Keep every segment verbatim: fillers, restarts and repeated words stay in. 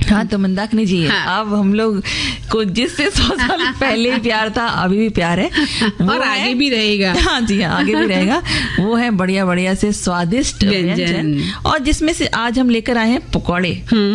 हाँ, तो मंदाकिनी जी, हाँ। अब हम लोग को जिससे सौ साल पहले प्यार था अभी भी प्यार है और आगे भी रहेगा। हाँ जी, आगे भी रहेगा। वो है बढ़िया बढ़िया से स्वादिष्ट व्यंजन, और जिसमें से आज हम लेकर आए हैं पकौड़े।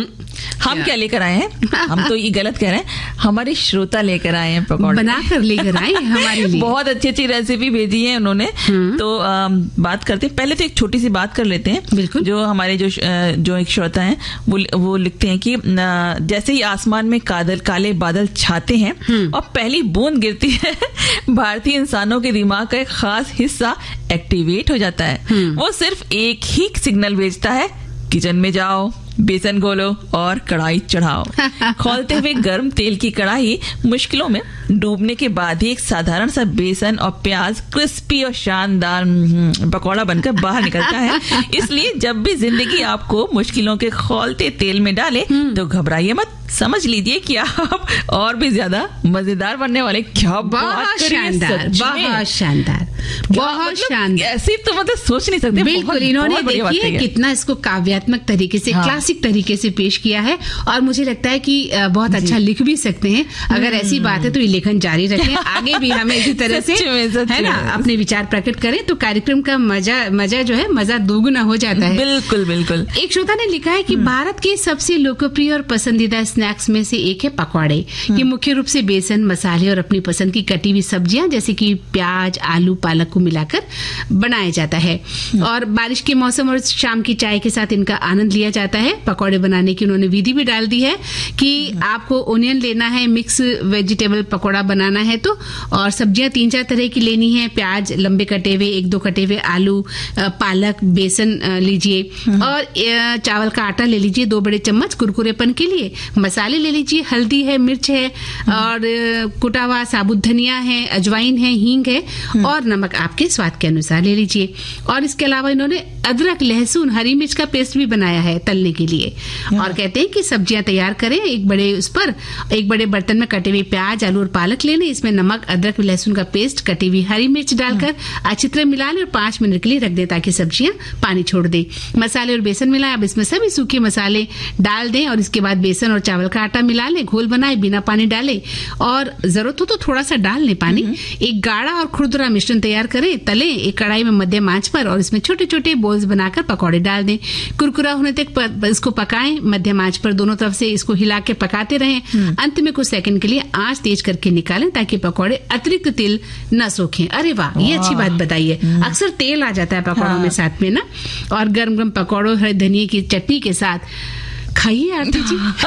हम क्या लेकर आए हैं, हम तो ये गलत कह रहे हैं, हमारे श्रोता लेकर आए हैं पकौड़े, बनाकर लेकर आए हमारे लिए। बहुत अच्छी अच्छी रेसिपी भेजी है उन्होंने। तो आ, बात करते हैं, पहले तो एक छोटी सी बात कर लेते हैं। बिल्कुल। जो हमारे जो जो एक श्रोता हैं वो वो लिखते हैं कि जैसे ही आसमान में कादल काले बादल छाते हैं और पहली बूंद गिरती है, भारतीय इंसानों के दिमाग का एक खास हिस्सा एक्टिवेट हो जाता है। वो सिर्फ एक ही सिग्नल भेजता है, किचन में जाओ, बेसन घोलो और कढ़ाई चढ़ाओ। खौलते हुए गर्म तेल की कढ़ाई मुश्किलों में डूबने के बाद ही एक साधारण सा बेसन और प्याज क्रिस्पी और शानदार पकौड़ा बनकर बाहर निकलता है। इसलिए जब भी जिंदगी आपको मुश्किलों के खौलते तेल में डाले तो घबराइए मत, समझ लीजिए कि आप और भी ज्यादा मजेदार बनने वाले। क्या बहुत शानदार, बहुत शानदार, बहुत शानदार। ऐसे तो मतलब सोच नहीं सकते। बिल्कुल, इन्होंने देखिए कितना इसको काव्यात्मक तरीके से, हाँ। क्लासिक तरीके से पेश किया है, और मुझे लगता है कि बहुत अच्छा लिख भी सकते हैं। अगर ऐसी बात है तो ये लेखन जारी रखें, आगे भी हमें इसी तरह से है ना अपने विचार प्रकट करें, तो कार्यक्रम का मजा मजा जो है मजा दोगुना हो जाता है। बिल्कुल बिल्कुल। एक श्रोता ने लिखा है कि भारत के सबसे लोकप्रिय और पसंदीदा स्नैक्स में से एक है पकौड़े। ये मुख्य रूप से बेसन, मसाले और अपनी पसंद की कटी हुई सब्जियां जैसे कि प्याज, आलू, पालक को मिलाकर बनाया जाता है, और बारिश के मौसम और शाम की चाय के साथ इनका आनंद लिया जाता है। पकौड़े बनाने की उन्होंने विधि भी डाल दी है कि आपको ओनियन लेना है, मिक्स वेजिटेबल पकौड़ा बनाना है तो, और सब्जियां तीन चार तरह की लेनी है, प्याज लंबे कटे हुए, एक दो कटे हुए आलू, पालक, बेसन लीजिए, और चावल का आटा ले लीजिए दो बड़े चम्मच कुरकुरेपन के लिए, मसाले ले लीजिए, हल्दी है, मिर्च है, और कुटा हुआ साबुत धनिया है, अजवाइन है, हींग है, और नमक आपके स्वाद के अनुसार ले लीजिए। और इसके अलावा इन्होंने अदरक, लहसुन, हरी मिर्च का पेस्ट भी बनाया है तलने के लिए। और कहते हैं कि सब्जियां तैयार करें, एक बड़े उस पर एक बड़े बर्तन में कटे हुए प्याज, आलू और पालक लेने, इसमें नमक, अदरक, लहसुन का पेस्ट, कटी हुई हरी मिर्च डालकर अच्छी तरह मिला लें और पांच मिनट के लिए रख दें ताकि सब्जियां पानी छोड़ दें। मसाले और बेसन मिलाएं, अब इसमें सभी सूखे मसाले डाल दें, और इसके बाद बेसन और चावल का आटा मिला लें, घोल बनाए बिना पानी डाले, और जरूरत हो तो थोड़ा सा डाल लें पानी। एक गाढ़ा और खुरदुरा मिश्रण तैयार करें, तलें एक कढ़ाई में मध्यम आंच पर, और इसमें छोटे छोटे बोल्स बनाकर पकौड़े डाल दें। कुरकुरा होने तक इसको पकाएं, मध्यम आंच पर दोनों तरफ से इसको हिला के पकाते रहें। अंत में कुछ सेकंड के लिए आंच तेज करके निकालें ताकि पकौड़े अतिरिक्त तेल न सोखें। अरे वाह, ये अच्छी बात बताई है। अक्सर तेल आ जाता है पकौड़ों में साथ में ना, और गर्म गर्म पकौड़ों हरे धनिया की चटनी के साथ खाइए आरती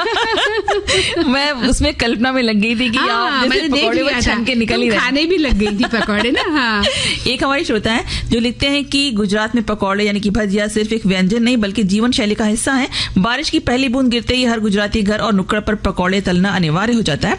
जी। मैं उसमें कल्पना में लग गई थी कि हाँ, आप जैसे पकौड़े में छन के निकल ही रहे, खाने भी लग गई थी पकौड़े ना। हाँ। एक हमारी श्रोता है जो लिखते हैं कि गुजरात में पकौड़े यानी कि भजिया सिर्फ एक व्यंजन नहीं बल्कि जीवन शैली का हिस्सा है। बारिश की पहली बूंद गिरते ही हर गुजराती घर और नुक्कड़ पर पकौड़े तलना अनिवार्य हो जाता है।